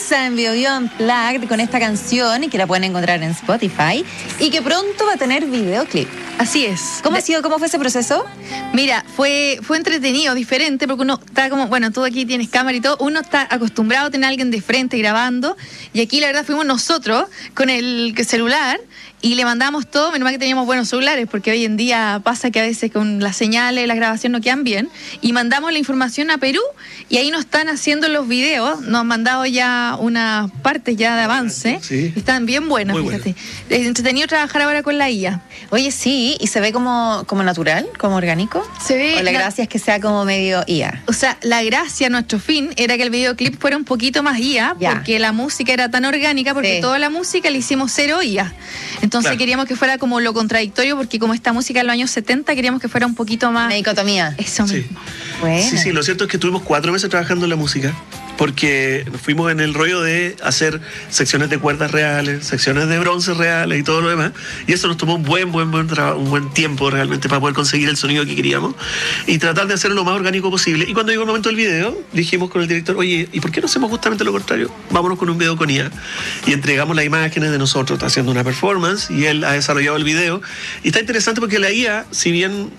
Raiza en Bio Unplugged con esta canción y que la pueden encontrar en Spotify y que pronto va a tener videoclip. Así es. ¿Cómo fue ese proceso? Mira, fue entretenido, diferente, porque uno está como, bueno, tú aquí tienes cámara y todo, uno está acostumbrado a tener a alguien de frente grabando, y aquí la verdad fuimos nosotros con el celular y le mandamos todo, menos mal que teníamos buenos celulares, porque hoy en día pasa que a veces con las señales, las grabaciones no quedan bien, y mandamos la información a Perú, y ahí nos están haciendo los videos, nos han mandado ya unas partes ya de avance, sí. Están bien buenas, muy fíjate. Es entretenido trabajar ahora con la IA. Oye, sí, y se ve como natural, como orgánico. Se ve. O la gracia es que sea como medio IA. O sea, la gracia, nuestro fin, era que el videoclip fuera un poquito más IA, Ya. porque la música era tan orgánica, porque Sí. toda la música la hicimos cero IA. Entonces Claro. queríamos que fuera como lo contradictorio, porque como esta música en los años 70, queríamos que fuera un poquito más... Una dicotomía. Eso Sí. mismo. Bueno. Sí, lo cierto es que estuvimos 4 meses trabajando en la música, porque nos fuimos en el rollo de hacer secciones de cuerdas reales, secciones de bronce reales y todo lo demás, y eso nos tomó un buen tiempo realmente para poder conseguir el sonido que queríamos y tratar de hacerlo lo más orgánico posible. Y cuando llegó el momento del video, dijimos con el director, oye, ¿y por qué no hacemos justamente lo contrario? Vámonos con un video con IA. Y entregamos las imágenes de nosotros haciendo una performance, y él ha desarrollado el video, y está interesante porque la IA, si bien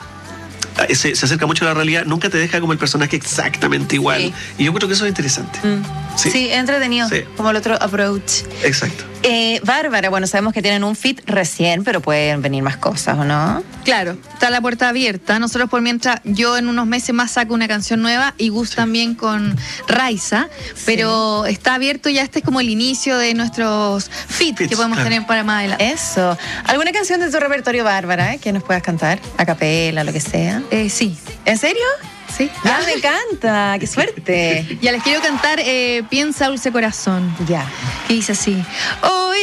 se acerca mucho a la realidad, nunca te deja como el personaje exactamente igual. Sí. Y yo creo que eso es interesante. Sí, entretenido, Sí. como el otro approach. Exacto. Bárbara, bueno, sabemos que tienen un feat recién, pero pueden venir más cosas, ¿o no? Claro, está la puerta abierta. Nosotros por mientras, yo en unos meses más saco una canción nueva y Gus también con Raiza, pero está abierto ya, este es como el inicio de nuestros feats que podemos claro. tener para más adelante. Eso. ¿Alguna canción de tu repertorio, Bárbara, que nos puedas cantar? A capela, lo que sea. Sí. ¿En serio? Sí. Ya me encanta, qué suerte. Ya les quiero cantar Piensa Dulce Corazón, Ya. que dice así. Hoy